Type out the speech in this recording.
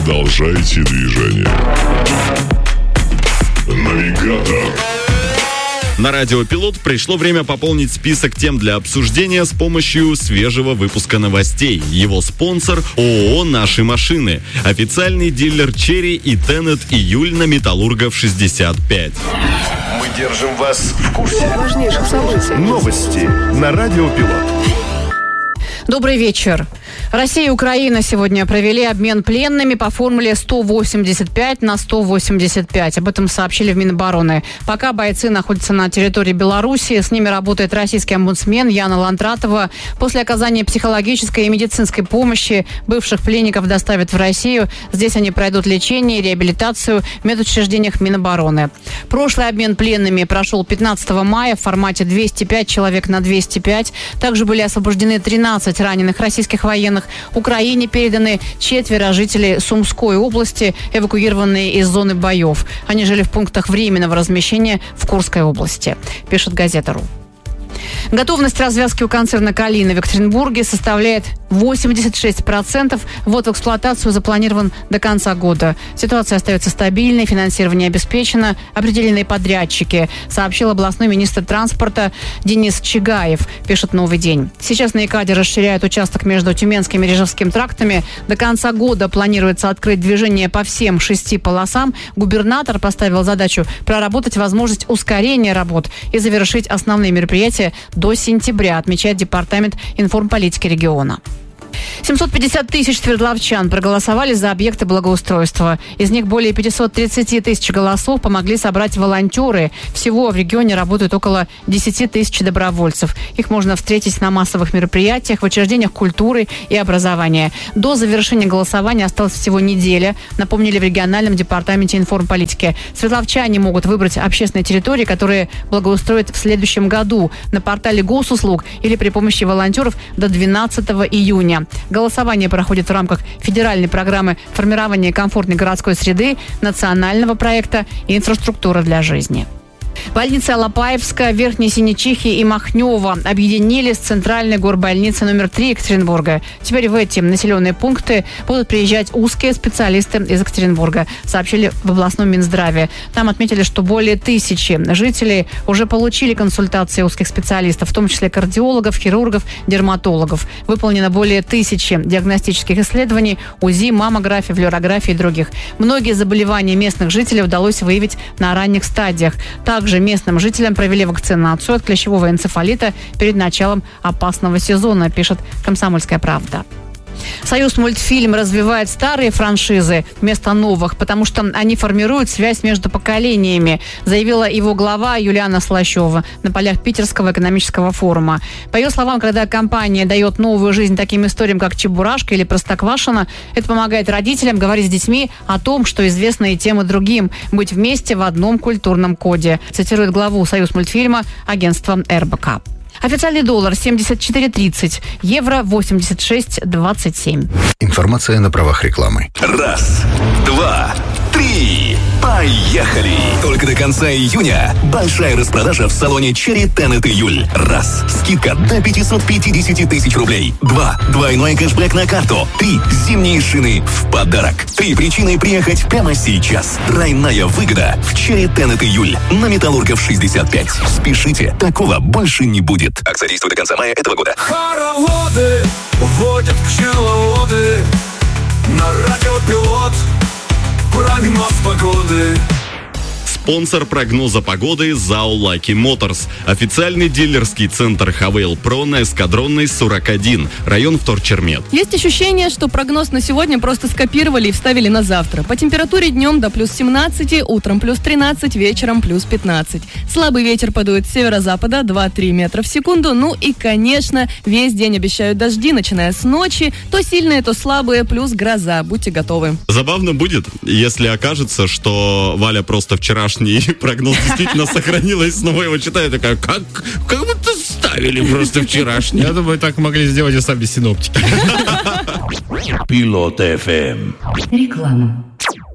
Продолжайте движение. Навигатор. На радио «Пилот» пришло время пополнить список тем для обсуждения с помощью свежего выпуска новостей. Его спонсор – ООО «Наши машины». Официальный дилер «Черри» и «Теннет» июль на Металлургов 65. Мы держим вас в курсе важнейших событий. Новости на радио «Пилот». Добрый вечер. Россия и Украина сегодня провели обмен пленными по формуле 185/185. Об этом сообщили в Минобороны. Пока бойцы находятся на территории Беларуси, с ними работает российский омбудсмен Яна Лантратова. После оказания психологической и медицинской помощи бывших пленников доставят в Россию. Здесь они пройдут лечение и реабилитацию в медучреждениях Минобороны. Прошлый обмен пленными прошел 15 мая в формате 205 человек на 205. Также были освобождены 13 раненых российских военных. Украине переданы 4 жителей Сумской области, эвакуированные из зоны боев. Они жили в пунктах временного размещения в Курской области, пишет газета.ру. Готовность развязки у концерна «Калина» в Екатеринбурге составляет 86%. Ввод в эксплуатацию запланирован до конца года. Ситуация остается стабильной, финансирование обеспечено, определены подрядчики, сообщил областной министр транспорта Денис Чигаев, пишет «Новый день». Сейчас на ИКАДе расширяют участок между Тюменским и Рижевским трактами. До конца года планируется открыть движение по всем 6 полосам. Губернатор поставил задачу проработать возможность ускорения работ и завершить основные мероприятия до сентября, отмечает Департамент информполитики региона. 750 тысяч свердловчан проголосовали за объекты благоустройства. Из них более 530 тысяч голосов помогли собрать волонтеры. Всего в регионе работают около 10 тысяч добровольцев. Их можно встретить на массовых мероприятиях, в учреждениях культуры и образования. До завершения голосования осталась всего неделя, напомнили в региональном департаменте информполитики. Свердловчане могут выбрать общественные территории, которые благоустроят в следующем году на портале госуслуг или при помощи волонтеров до 12 июня. Голосование проходит в рамках федеральной программы формирования комфортной городской среды, национального проекта «Инфраструктура для жизни». Больницы Алапаевска, Верхней Синечихи и Махнева объединились с центральной горбольницей номер 3 Екатеринбурга. Теперь в эти населенные пункты будут приезжать узкие специалисты из Екатеринбурга, сообщили в областном Минздраве. Там отметили, что более 1000 жителей уже получили консультации узких специалистов, в том числе кардиологов, хирургов, дерматологов. Выполнено более 1000 диагностических исследований, УЗИ, маммографии, флюорографии и других. Многие заболевания местных жителей удалось выявить на ранних стадиях. Также местным жителям провели вакцинацию от клещевого энцефалита перед началом опасного сезона, пишет «Комсомольская правда». Союзмультфильм развивает старые франшизы вместо новых, потому что они формируют связь между поколениями, заявила его глава Юлиана Слащева на полях Питерского экономического форума. По ее словам, когда компания дает новую жизнь таким историям, как «Чебурашка» или «Простоквашино», это помогает родителям говорить с детьми о том, что известно и тем, и другим, быть вместе в одном культурном коде, цитирует главу Союзмультфильма агентства РБК. Официальный доллар 74.30, евро 86.27. Информация на правах рекламы. 1, 2, 3. Поехали! Только до конца июня большая распродажа в салоне «Черри», «Теннет» июль. 1. Скидка до 550 тысяч рублей. 2. Двойной кэшбэк на карту. 3. Зимние шины в подарок. 3 причины приехать прямо сейчас. Тройная выгода в «Черри», «Теннет» июль на Металлургов 65. Спешите, такого больше не будет. Акция действует до конца мая этого года. Хороводы водят пчеловоды. На радио «Пилот» прогноз погоды. Спонсор прогноза погоды ЗАО «Лаки Моторс». Официальный дилерский центр «Хавейл Про» на Эскадронной 41, район Вторчермет. Есть ощущение, что прогноз на сегодня просто скопировали и вставили на завтра. По температуре днем до плюс 17, утром плюс 13, вечером плюс 15. Слабый ветер подует с северо-запада 2-3 метра в секунду. Ну и, конечно, весь день обещают дожди, начиная с ночи. То сильные, то слабые, плюс гроза. Будьте готовы. Забавно будет, если окажется, что Валя просто вчерашний прогноз действительно сохранилась, снова его читаю, такая, как будто ставили просто вчерашний. Я думаю, так могли сделать и сами синоптики. Пилот FM. Реклама.